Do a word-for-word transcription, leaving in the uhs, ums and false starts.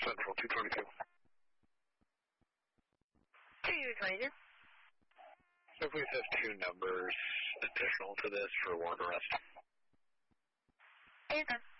Central two twenty-two. two twenty-two. So please have two numbers additional to this for warrant arrest. Anytime.